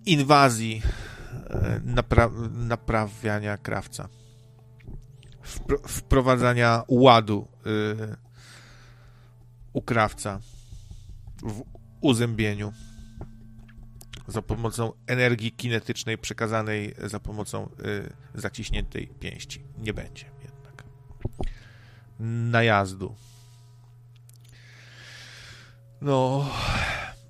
inwazji naprawiania krawca, wprowadzania ładu u krawca w uzębieniu za pomocą energii kinetycznej przekazanej za pomocą zaciśniętej pięści. Nie będzie jednak najazdu. No,